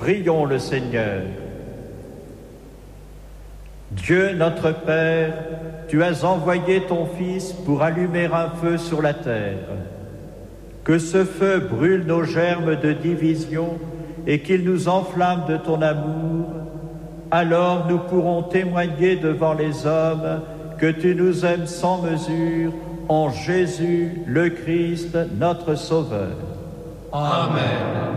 Prions le Seigneur. Dieu notre Père, tu as envoyé ton Fils pour allumer un feu sur la terre. Que ce feu brûle nos germes de division et qu'il nous enflamme de ton amour. Alors nous pourrons témoigner devant les hommes que tu nous aimes sans mesure, en Jésus, le Christ, notre Sauveur. Amen.